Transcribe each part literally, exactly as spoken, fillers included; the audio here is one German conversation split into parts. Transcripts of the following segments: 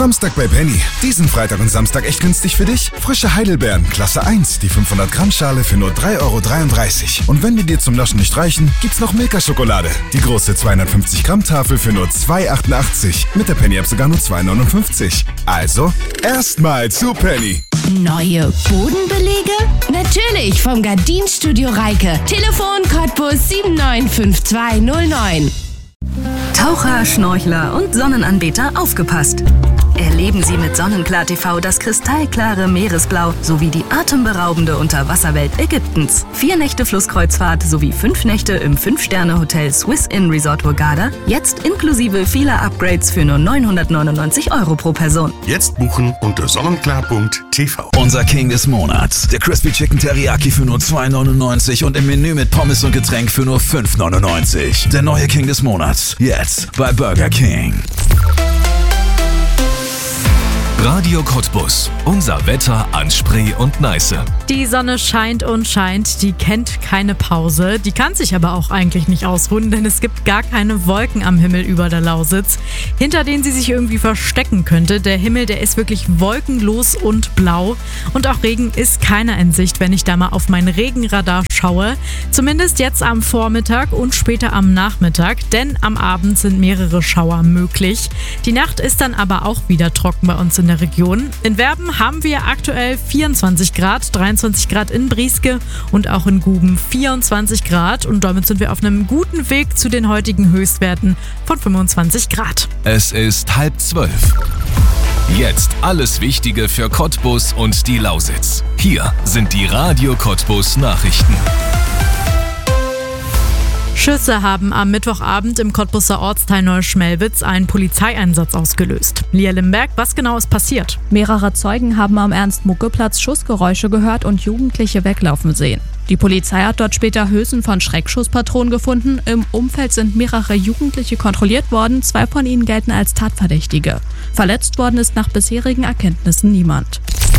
Samstag bei Penny. Diesen Freitag und Samstag echt günstig für dich? Frische Heidelbeeren, Klasse eins, die fünfhundert Gramm Schale für nur drei Euro dreiunddreißig. Und wenn die dir zum Naschen nicht reichen, gibt's noch Milka-Schokolade. Die große zweihundertfünfzig Gramm Tafel für nur zwei Euro achtundachtzig. Mit der Penny-App sogar nur zwei Euro neunundfünfzig. Also, erstmal zu Penny. Neue Bodenbelege? Natürlich vom Gardinstudio Reike. Telefon Cottbus sieben neun fünf zwei null neun. Taucher, Schnorchler und Sonnenanbeter, aufgepasst! Erleben Sie mit Sonnenklar T V das kristallklare Meeresblau sowie die atemberaubende Unterwasserwelt Ägyptens. Vier Nächte Flusskreuzfahrt sowie fünf Nächte im fünf-Sterne-Hotel Swiss Inn Resort Hurghada. Jetzt inklusive vieler Upgrades für nur neunhundertneunundneunzig Euro pro Person. Jetzt buchen unter sonnenklar punkt t v. Unser King des Monats. Der Crispy Chicken Teriyaki für nur zwei neunundneunzig und im Menü mit Pommes und Getränk für nur fünf neunundneunzig. Der neue King des Monats. Jetzt bei Burger King. Radio Cottbus. Unser Wetter an Spree und Neiße. Die Sonne scheint und scheint, die kennt keine Pause. Die kann sich aber auch eigentlich nicht ausruhen, denn es gibt gar keine Wolken am Himmel über der Lausitz, hinter denen sie sich irgendwie verstecken könnte. Der Himmel, der ist wirklich wolkenlos und blau. Und auch Regen ist keiner in Sicht, wenn ich da mal auf mein Regenradar schaue. Zumindest jetzt am Vormittag und später am Nachmittag, denn am Abend sind mehrere Schauer möglich. Die Nacht ist dann aber auch wieder trocken bei uns in der Region. In Werben haben wir aktuell vierundzwanzig Grad, dreiundzwanzig Grad in Brieske und auch in Guben vierundzwanzig Grad. Und damit sind wir auf einem guten Weg zu den heutigen Höchstwerten von fünfundzwanzig Grad. Es ist halb zwölf. Jetzt alles Wichtige für Cottbus und die Lausitz. Hier sind die Radio Cottbus Nachrichten. Schüsse haben am Mittwochabend im Cottbuser Ortsteil Neuschmelwitz einen Polizeieinsatz ausgelöst. Lia Limberg, was genau ist passiert? Mehrere Zeugen haben am Ernst-Mucke-Platz Schussgeräusche gehört und Jugendliche weglaufen sehen. Die Polizei hat dort später Hülsen von Schreckschusspatronen gefunden. Im Umfeld sind mehrere Jugendliche kontrolliert worden. Zwei von ihnen gelten als Tatverdächtige. Verletzt worden ist nach bisherigen Erkenntnissen niemand.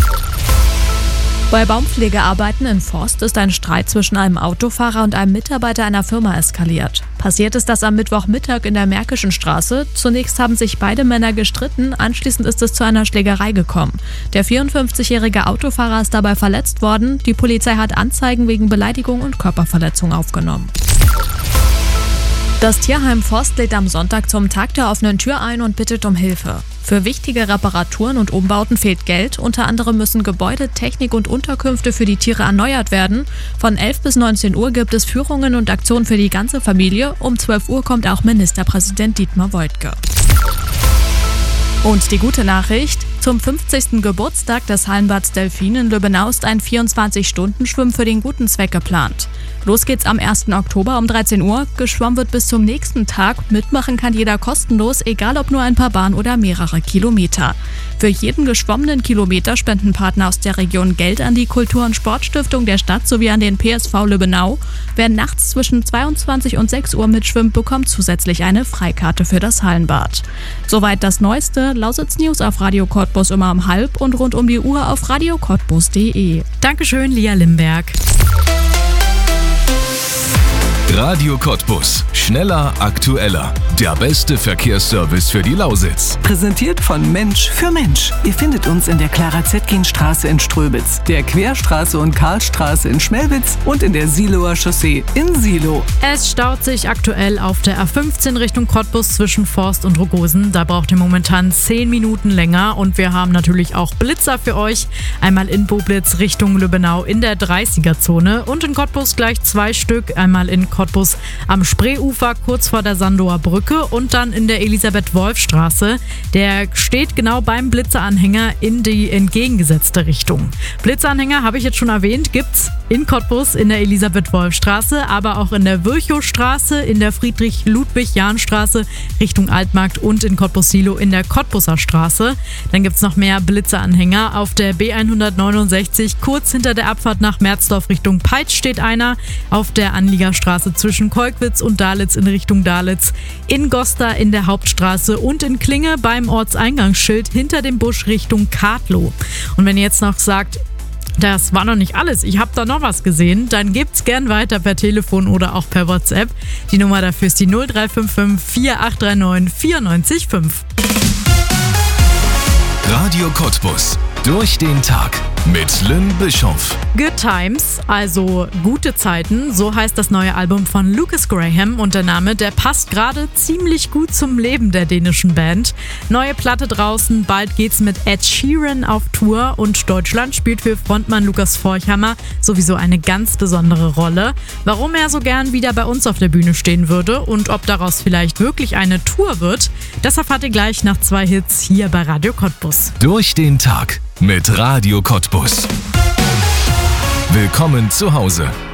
Bei Baumpflegearbeiten in Forst ist ein Streit zwischen einem Autofahrer und einem Mitarbeiter einer Firma eskaliert. Passiert ist das am Mittwochmittag in der Märkischen Straße. Zunächst haben sich beide Männer gestritten, anschließend ist es zu einer Schlägerei gekommen. Der vierundfünfzigjährige Autofahrer ist dabei verletzt worden. Die Polizei hat Anzeigen wegen Beleidigung und Körperverletzung aufgenommen. Das Tierheim Forst lädt am Sonntag zum Tag der offenen Tür ein und bittet um Hilfe. Für wichtige Reparaturen und Umbauten fehlt Geld. Unter anderem müssen Gebäude, Technik und Unterkünfte für die Tiere erneuert werden. Von elf bis neunzehn Uhr gibt es Führungen und Aktionen für die ganze Familie. Um zwölf Uhr kommt auch Ministerpräsident Dietmar Woidke. Und die gute Nachricht: Zum fünfzigsten Geburtstag des Hallenbads Delfin in Lübbenau ist ein vierundzwanzig-Stunden-Schwimmen für den guten Zweck geplant. Los geht's am ersten Oktober um dreizehn Uhr. Geschwommen wird bis zum nächsten Tag. Mitmachen kann jeder kostenlos, egal ob nur ein paar Bahn oder mehrere Kilometer. Für jeden geschwommenen Kilometer spenden Partner aus der Region Geld an die Kultur- und Sportstiftung der Stadt sowie an den P S V Lübbenau. Wer nachts zwischen zweiundzwanzig und sechs Uhr mitschwimmt, bekommt zusätzlich eine Freikarte für das Hallenbad. Soweit das Neueste. Lausitz News auf Radio Cottbus immer um halb und rund um die Uhr auf radio cottbus punkt de. Dankeschön, Lia Limberg. Radio Cottbus. Schneller, aktueller. Der beste Verkehrsservice für die Lausitz. Präsentiert von Mensch für Mensch. Ihr findet uns in der Clara-Zetkin-Straße in Ströbitz, der Querstraße und Karlstraße in Schmelwitz und in der Siloer Chaussee in Silo. Es staut sich aktuell auf der A fünfzehn Richtung Cottbus zwischen Forst und Rogosen. Da braucht ihr momentan zehn Minuten länger und wir haben natürlich auch Blitzer für euch. Einmal in Boblitz Richtung Lübbenau in der dreißiger-Zone und in Cottbus gleich zwei Stück. Einmal in Cottbus am Spreeufer kurz vor der Sandower Brücke und dann in der Elisabeth-Wolf-Straße. Der steht genau beim Blitzeranhänger in die entgegengesetzte Richtung. Blitzeranhänger, habe ich jetzt schon erwähnt, gibt's in Cottbus in der Elisabeth-Wolf-Straße, aber auch in der Virchow-Straße, in der Friedrich-Ludwig-Jahn-Straße Richtung Altmarkt und in Cottbus-Silo in der Cottbuser Straße. Dann gibt's noch mehr Blitzeranhänger. Auf der B hundertneunundsechzig kurz hinter der Abfahrt nach Merzdorf Richtung Peitsch steht einer. Auf der Anliegerstraße zwischen Kolkwitz und Dalitz in Richtung Dalitz, in Gosta in der Hauptstraße und in Klinge beim Ortseingangsschild hinter dem Busch Richtung Kadlow. Und wenn ihr jetzt noch sagt, das war noch nicht alles, ich habe da noch was gesehen, dann gebt's gern weiter per Telefon oder auch per WhatsApp. Die Nummer dafür ist die null drei fünf fünf vier acht drei neun vier neun fünf. Radio Cottbus. Durch den Tag mit Lynn Bischoff. Good Times, also gute Zeiten, so heißt das neue Album von Lucas Graham und der Name, der passt gerade ziemlich gut zum Leben der dänischen Band. Neue Platte draußen, bald geht's mit Ed Sheeran auf Tour und Deutschland spielt für Frontmann Lukas Forchhammer sowieso eine ganz besondere Rolle. Warum er so gern wieder bei uns auf der Bühne stehen würde und ob daraus vielleicht wirklich eine Tour wird, das erfahrt ihr gleich nach zwei Hits hier bei Radio Cottbus. Durch den Tag mit Radio Cottbus. Willkommen zu Hause.